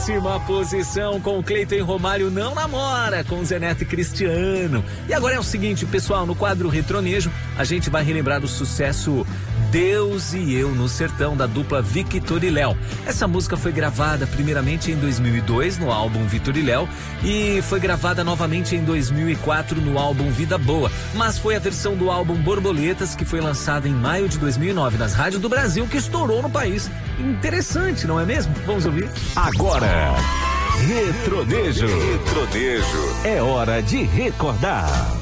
Décima posição com o Cleiton e Romário não namora com Zé Neto e Cristiano. E agora é o seguinte, pessoal, no quadro Retronejo a gente vai relembrar o sucesso Deus e Eu no Sertão, da dupla Victor e Léo. Essa música foi gravada primeiramente em 2002 no álbum Victor e Léo e foi gravada novamente em 2004 no álbum Vida Boa, mas foi a versão do álbum Borboletas que foi lançada em maio de 2009 nas rádios do Brasil, que estourou no país. Interessante, não é mesmo? Vamos ouvir? Agora, Retronejo. É hora de recordar.